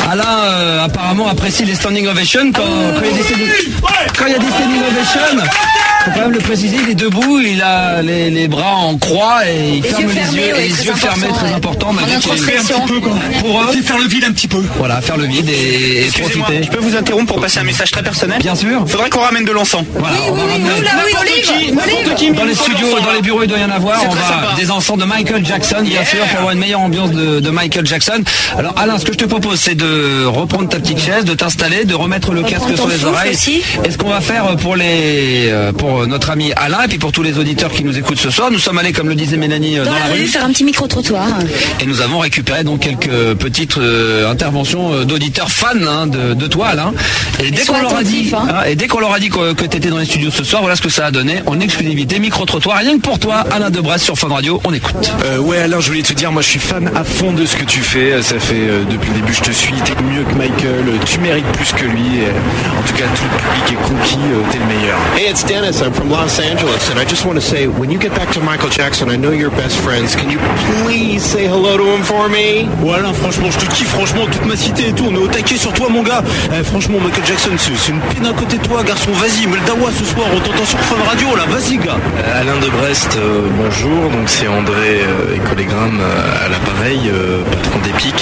Alain apparemment apprécie les standing ovations quand il y a des standing ovations. Faut quand même le préciser, il est debout, il a les bras en croix et il ferme les yeux, et les yeux fermés, très important. Pour eux, c'est faire le vide un petit peu. Voilà, faire le vide et profiter. Je peux vous interrompre pour passer un message très personnel? Bien sûr. Faudrait qu'on ramène de l'encens. Voilà, n'importe qui. Dans les studios, dans les bureaux, il doit y en avoir. On va des encens de Michael Jackson, bien sûr, pour avoir une meilleure ambiance de Michael Jackson. Alors Alain, ce que je te propose, c'est de reprendre ta petite chaise, de t'installer, de remettre le casque sur les oreilles. Et ce qu'on va faire pour notre ami Alain et puis pour tous les auditeurs qui nous écoutent ce soir, nous sommes allés, comme le disait Mélanie, dans la rue faire un petit micro-trottoir. Et nous avons récupéré donc quelques petites interventions d'auditeurs fans de toi, Alain. Et dès qu'on leur a dit, que tu étais dans les studios ce soir, voilà ce que ça a donné en exclusivité, micro-trottoir, rien que pour toi, Alain de Brest sur Fun Radio. On écoute. Ouais, Alain, je voulais te dire, moi je suis fan à fond de ce que tu fais. Ça fait depuis le début, je te suis. T'es mieux que Michael, tu mérites plus que lui. En tout cas, tout le public est conquis. T'es le meilleur. Hey, it's Dennis. I'm from Los Angeles, and I just want to say, when you get back to Michael Jackson, I know you're best friends. Can you please say hello to him for me? Voilà, franchement, je te kiffe, franchement, toute ma cité et tout, on est au taquet sur toi, mon gars. Franchement, Michael Jackson, c'est une pine à côté de toi, garçon, vas-y, mets le dawa ce soir, on t'entend sur Fun Radio, là, vas-y, gars. Alain de Brest, bonjour, donc c'est André Écolégramme à l'appareil, patron d'Epic.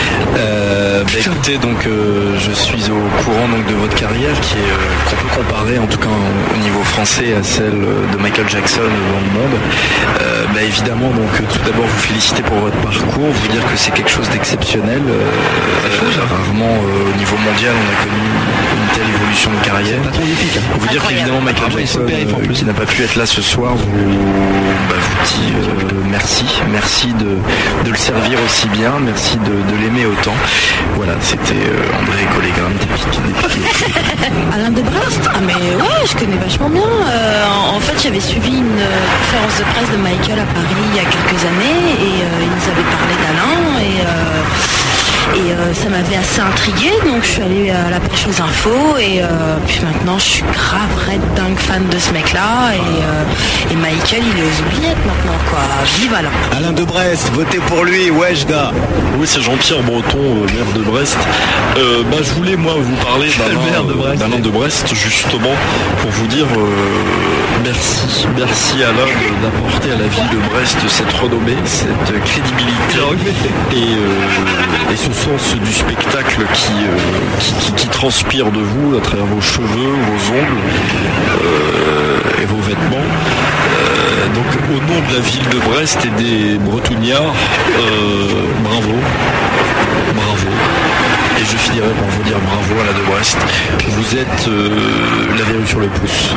Écoutez, donc je suis au courant donc de votre carrière qui est qu'on peut comparer en tout cas au niveau français à celle de Michael Jackson dans le monde. Évidemment, donc tout d'abord vous féliciter pour votre parcours, vous dire que c'est quelque chose d'exceptionnel. Rarement au niveau mondial on a connu une telle évolution de carrière. Vous dire qu'évidemment Michael Jackson qui n'a pas pu être là ce soir vous dit merci de le servir aussi bien, merci de l'aimer autant. Voilà, c'était André Écolégramme d'Epic. Alain de Brest? Ah mais ouais, je connais vachement bien. En fait, j'avais suivi une conférence de presse de Michael à Paris il y a quelques années et il nous avait parlé d'Alain et ça m'avait assez intriguée, donc je suis allée à la pêche aux infos et puis maintenant je suis grave red dingue fan de ce mec là et Michael il est aux oubliettes maintenant quoi. Vive Alain. Alain de Brest, votez pour lui, wesh gars. Oui, c'est Jean-Pierre Breton, maire de Brest. Je voulais moi vous parler d'Alain de Brest justement pour vous dire merci Alain d'apporter à la ville de Brest cette renommée, cette crédibilité et ce sens du spectacle qui transpire de vous à travers vos cheveux, vos ongles et vos vêtements. Donc au nom de la ville de Brest et des Bretougnards, bravo. Et je finirai par vous dire bravo à la de Brest. Vous êtes la verrue sur le pouce.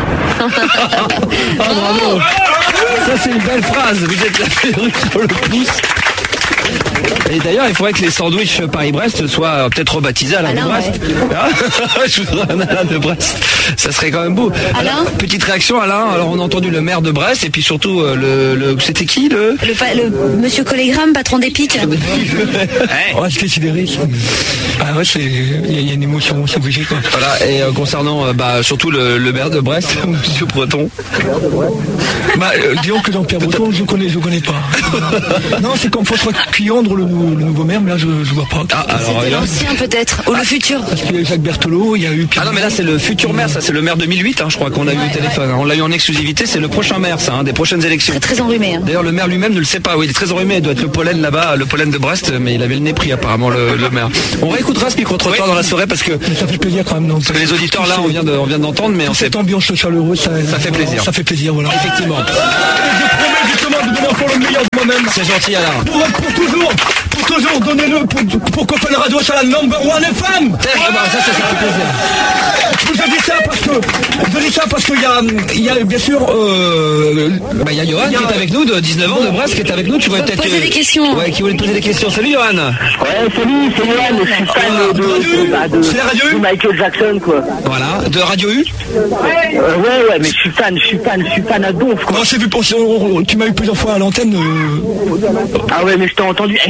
Bravo. Ça c'est une belle phrase. Vous êtes la verrue sur le pouce. Et d'ailleurs, il faudrait que les sandwichs Paris-Brest soient peut-être rebaptisés Alain de Brest. Ouais. Je voudrais un Alain de Brest. Ça serait quand même beau. Alain, petite réaction, Alain. Alors, on a entendu le maire de Brest et puis surtout c'était qui le monsieur Colégramme, patron d'Epic. C'est considéré. Ah ouais, il y a une émotion, c'est obligé quoi. Voilà. Et concernant surtout le maire de Brest, monsieur Breton. Disons que Jean-Pierre Breton, je connais pas. Non, c'est comme François Cuillandre, le nouveau maire, mais là je vois pas. C'était l'ancien peut-être, ou le futur. Parce qu'il y a Jacques Berthelot, il y a eu Pierre. Ah non, mais là c'est le futur maire, ça c'est le maire 2008, je crois qu'on a eu au téléphone. On l'a eu en exclusivité, c'est le prochain maire, ça, des prochaines élections. Très enrhumé. D'ailleurs, le maire lui-même ne le sait pas, oui, il est très enrhumé, il doit être le pollen là-bas, le pollen de Brest, mais il avait le nez pris apparemment, le maire. On réécoutera ce micro-trottoir dans la soirée parce que ça fait plaisir quand même. Parce que les auditeurs là, on vient d'entendre, mais cette ambiance chaleureuse, ça fait plaisir. Ça fait plaisir, voilà. Effectivement. Je promets justement de donner encore le meilleur de moi-même. C'est gentil, Alain. Pour toujours, donnez-le pour que Fun Radio soit la number one FM. Ça fait plaisir. Je vous dis ça parce que il y a bien sûr il y a Johan qui est avec nous de 19 ans de Brest qui est avec nous. Tu voulais peut-être poser des questions. Ouais, qui voulait te poser des questions. Salut Johan. Ouais, salut, c'est Johan. Je suis fan de Michael Jackson quoi. Voilà, de Radio U. Ouais, mais je suis fan à donf quoi. Non, j'ai vu tu m'as eu plusieurs fois à l'antenne. Ah ouais, mais je t'ai entendu, je t'ai même vu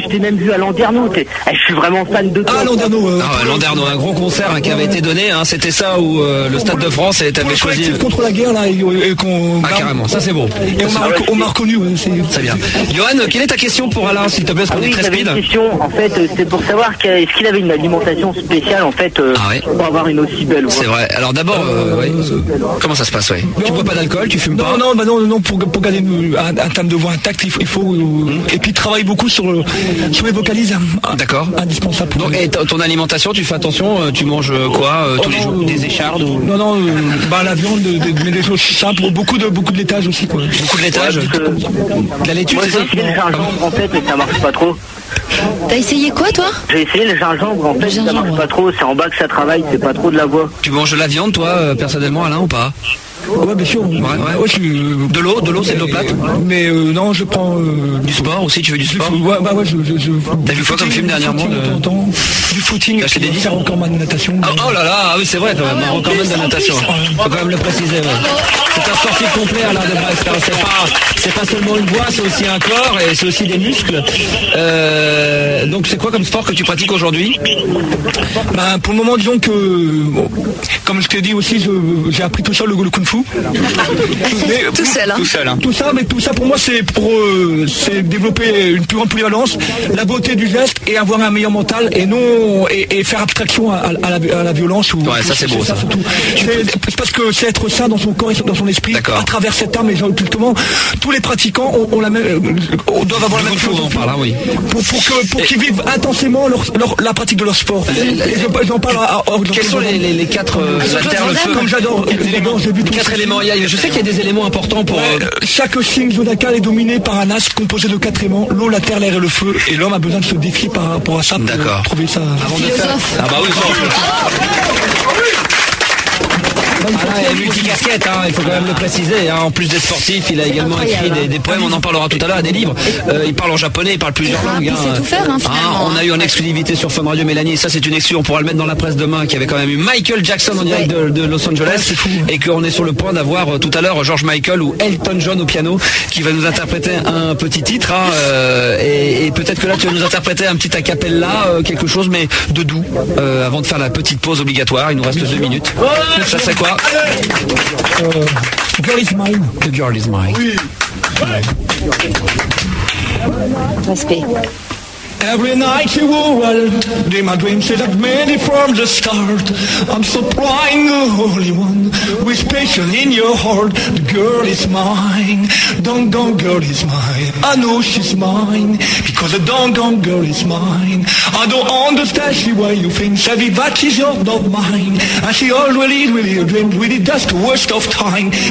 vu à Landerneau. Je suis vraiment fan de toi. Ah, Landerneau. Landerneau, un gros concert qui avait été donné. C'était ça où le Stade de France et t'avais choisi. Contre la guerre là et qu'on. Ah carrément, ça c'est beau. Et on m'a reconnu. C'est bien. Johan, quelle est ta question pour Alain, s'il te plaît, parce qu'on est très speed. J'avais une question. En fait, c'est pour savoir est-ce qu'il avait une alimentation spéciale en fait pour avoir une aussi belle voix. C'est vrai. Alors d'abord, comment ça se passe, Tu bois pas d'alcool, tu fumes pas? Non, pour garder un terme de voix intact, il faut et puis travaille beaucoup sur les vocalises. D'accord. Indispensable. Donc, et ton alimentation, tu fais attention, tu manges quoi tous les jours? Des échardes ou... Non, la viande, mais des choses simples, beaucoup de laitage aussi, quoi. Beaucoup de laitage. De la laitue, c'est ça? J'ai essayé le gingembre en fait, mais ça marche pas trop. T'as essayé quoi, toi? J'ai essayé le gingembre, en fait, ça marche pas trop. C'est en bas que ça travaille, c'est pas trop de la voix. Tu manges de la viande, toi, personnellement, Alain, ou pas? Ouais, bien sûr. Ouais, de l'eau, c'est de l'eau plate. Mais non, je prends du sport aussi. Tu fais du sport? Ouais, je. T'as vu quoi comme film dernièrement? Du footing. T'as des faire encore de natation. Oh là là, oui c'est vrai, un recordman de natation. Faut quand même le préciser. C'est un sportif complet, Alain de Brest. C'est pas seulement une voix, c'est aussi un corps et c'est aussi des muscles. Donc c'est quoi comme sport que tu pratiques aujourd'hui? Pour le moment, disons que, comme je t'ai dit aussi, j'ai appris tout seul le kung-fu. Tout seul, hein. Tout ça pour moi c'est développer une plus grande polyvalence, la beauté du geste et avoir un meilleur mental et faire abstraction à la violence. Ouais, ça c'est beau ça. C'est parce que c'est être sain dans son corps et dans son esprit. À travers cette arme, justement, tous les pratiquants doivent avoir la même chose. Pour qu'ils vivent intensément la pratique de leur sport. J'en parle quels sont les quatre la terre, le feu? Comme j'adore. Quatre éléments. Je sais qu'il y a des éléments importants pour... Chaque signe zodiacal est dominé par un astre composé de 4 éléments, l'eau, la terre, l'air et le feu. Et l'homme a besoin de se défier par rapport à ça pour trouver ça. Avant de faire... Ah bah oui, Alain est multicasquette, il faut quand même le préciser. En plus d'être sportif, il a également écrit des poèmes, on en parlera tout à l'heure, des livres. Il parle en japonais, il parle plusieurs langues. Il sait tout faire, finalement. On a eu en exclusivité sur Fun Radio, Mélanie, ça c'est une exclu, on pourra le mettre dans la presse demain, qu'il y avait quand même eu Michael Jackson en direct de Los Angeles, et qu'on est sur le point d'avoir tout à l'heure George Michael ou Elton John au piano, qui va nous interpréter un petit titre, et peut-être que là tu vas nous interpréter un petit a cappella, quelque chose, mais de doux, avant de faire la petite pause obligatoire. Il nous reste 2 minutes. Ça c'est quoi? Girl is mine. The girl is mine. Oui. Respect. Every night you world, in my dreams say that many from the start. I'm supplying the Holy One with special in your heart. The girl is mine, Dong girl is mine. I know she's mine, because the Dong girl is mine. I don't understand she why you think Savvy that she's yours, not mine. And she always really dreamed, really does the worst of time.